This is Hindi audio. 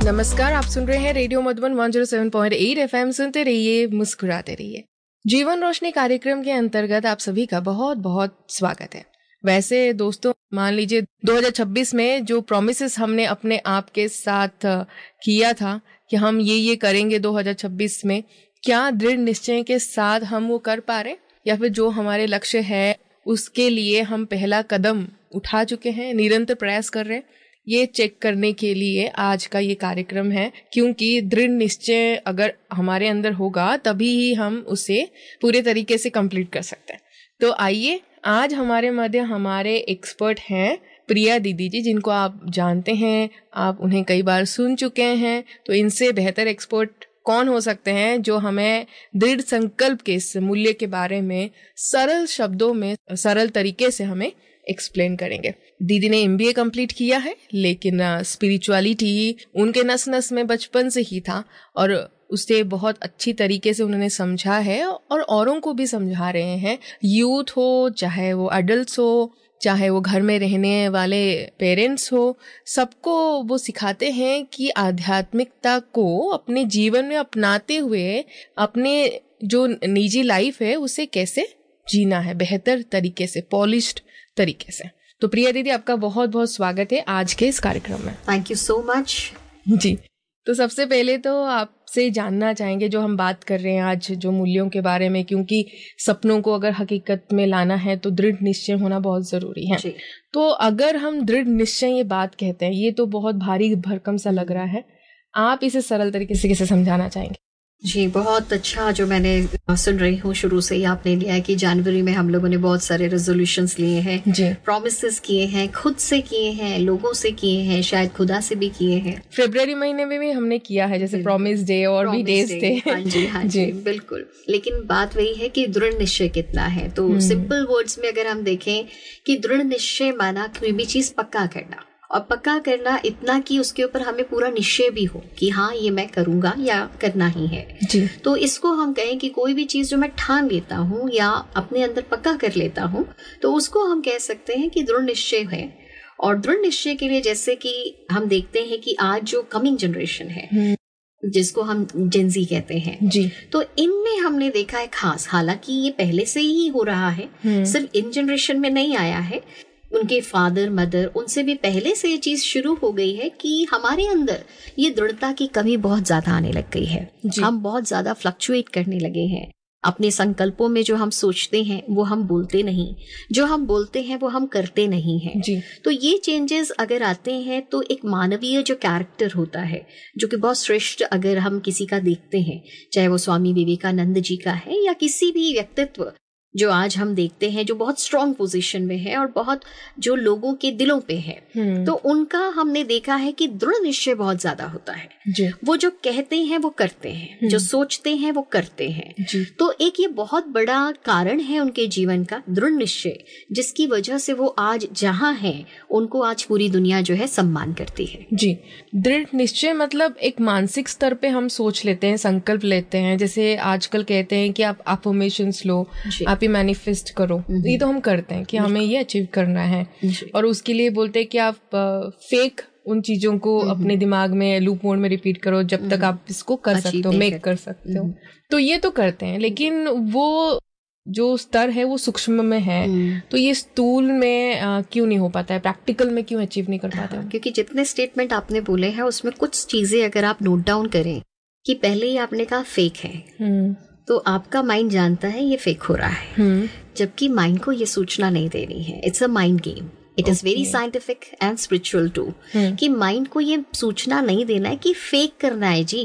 नमस्कार, आप सुन रहे हैं रेडियो मधुबन 107.8 FM। सुनते रहिए, मुस्कुराते रहिए। जीवन रोशनी कार्यक्रम के अंतर्गत आप सभी का बहुत बहुत स्वागत है। वैसे दोस्तों, मान लीजिए 2026 में जो प्रॉमिसेस हमने अपने आप के साथ किया था कि हम ये करेंगे 2026 में, क्या दृढ़ निश्चय के साथ हम वो कर पा रहे, या फिर जो हमारे लक्ष्य है उसके लिए हम पहला कदम उठा चुके हैं, निरंतर प्रयास कर रहे हैं? ये चेक करने के लिए आज का ये कार्यक्रम है, क्योंकि दृढ़ निश्चय अगर हमारे अंदर होगा तभी ही हम उसे पूरे तरीके से कंप्लीट कर सकते हैं। तो आइए, आज हमारे मध्य हमारे एक्सपर्ट हैं प्रिया दीदी जी, जिनको आप जानते हैं, आप उन्हें कई बार सुन चुके हैं। तो इनसे बेहतर एक्सपर्ट कौन हो सकते हैं जो हमें दृढ़ संकल्प के इस मूल्य के बारे में सरल शब्दों में, सरल तरीके से हमें एक्सप्लेन करेंगे। दीदी ने MBA कंप्लीट किया है, लेकिन स्पिरिचुअलिटी उनके नस नस में बचपन से ही था और उसे बहुत अच्छी तरीके से उन्होंने समझा है और औरों को भी समझा रहे हैं। यूथ हो, चाहे वो एडल्ट्स हो, चाहे वो घर में रहने वाले पेरेंट्स हो, सबको वो सिखाते हैं कि आध्यात्मिकता को अपने जीवन में अपनाते हुए अपने जो निजी लाइफ है उसे कैसे जीना है बेहतर तरीके से, पॉलिश्ड तरीके से। तो प्रिया दीदी, आपका बहुत बहुत स्वागत है आज के इस कार्यक्रम में। थैंक यू सो मच जी। तो सबसे पहले तो आपसे जानना चाहेंगे, जो हम बात कर रहे हैं आज जो मूल्यों के बारे में, क्योंकि सपनों को अगर हकीकत में लाना है तो दृढ़ निश्चय होना बहुत जरूरी है। तो अगर हम दृढ़ निश्चय ये बात कहते हैं, ये तो बहुत भारी भरकम सा लग रहा है, आप इसे सरल तरीके से कैसे समझाना चाहेंगे? जी, बहुत अच्छा। जो मैंने सुन रही हूँ शुरू से ही आपने लिया है कि जनवरी में हम लोगों ने बहुत सारे रेजोल्यूशंस लिए हैं, प्रॉमिसेस किए हैं, खुद से किए हैं, लोगों से किए हैं, शायद खुदा से भी किए हैं। फरवरी महीने में भी हमने किया है, जैसे प्रॉमिस डे और भी डेज थे। हाँ जी बिल्कुल। लेकिन बात वही है कि दृढ़ निश्चय कितना है। तो सिंपल वर्ड्स में अगर हम देखें कि दृढ़ निश्चय माना कोई भी चीज पक्का करना, और पक्का करना इतना कि उसके ऊपर हमें पूरा निश्चय भी हो कि हाँ ये मैं करूंगा या करना ही है जी। तो इसको हम कहें कि कोई भी चीज जो मैं ठान लेता हूँ या अपने अंदर पक्का कर लेता हूँ, तो उसको हम कह सकते हैं कि दृढ़ निश्चय है। और दृढ़ निश्चय के लिए जैसे कि हम देखते हैं कि आज जो कमिंग जनरेशन है, जिसको हम जेनजी कहते हैं जी, तो इनमें हमने देखा है खास, हालांकि ये पहले से ही हो रहा है, सिर्फ इन जनरेशन में नहीं आया है, उनके फादर मदर उनसे भी पहले से ये चीज शुरू हो गई है कि हमारे अंदर ये दृढ़ता की कमी बहुत ज्यादा आने लग गई है। हम बहुत ज्यादा फ्लक्चुएट करने लगे हैं अपने संकल्पों में। जो हम सोचते हैं वो हम बोलते नहीं, जो हम बोलते हैं वो हम करते नहीं हैं जी। तो ये चेंजेस अगर आते हैं तो एक मानवीय जो कैरेक्टर होता है, जो कि बहुत श्रेष्ठ अगर हम किसी का देखते हैं, चाहे वो स्वामी विवेकानंद जी का है या किसी भी व्यक्तित्व जो आज हम देखते हैं जो बहुत स्ट्रॉन्ग पोजीशन में है और बहुत जो लोगों के दिलों पे है, तो उनका हमने देखा है कि दृढ़ निश्चय बहुत ज्यादा होता है जी। वो जो कहते हैं वो करते हैं, जो सोचते हैं वो करते हैं जी। तो एक ये बहुत बड़ा कारण है उनके जीवन का दृढ़ निश्चय, जिसकी वजह से वो आज जहाँ हैं उनको आज पूरी दुनिया जो है सम्मान करती है जी। दृढ़ निश्चय मतलब एक मानसिक स्तर पे हम सोच लेते हैं, संकल्प लेते हैं, जैसे आजकल कहते हैं कि आप अफर्मेशंस लो, आप ही मैनिफेस्ट करो, ये तो हम करते हैं कि हमें ये अचीव करना है, और उसके लिए बोलते हैं कि आप फेक उन चीजों को अपने दिमाग में लूप मोड में रिपीट करो जब तक आप इसको कर सकते हो, मेक कर सकते हो। तो ये तो करते हैं, लेकिन वो जो स्तर है वो सूक्ष्म में है, तो ये स्थूल में क्यों नहीं हो पाता है, प्रैक्टिकल में क्यों अचीव नहीं कर पाता है? क्योंकि जितने स्टेटमेंट आपने बोले हैं उसमें कुछ चीजें अगर आप नोट डाउन करें कि पहले ही आपने कहा फेक है, तो आपका माइंड जानता है ये फेक हो रहा है, जबकि माइंड को ये सूचना नहीं देनी है। It's a mind game, it is very scientific and spiritual to, कि माइंड को ये सूचना नहीं देना है कि फेक करना है जी,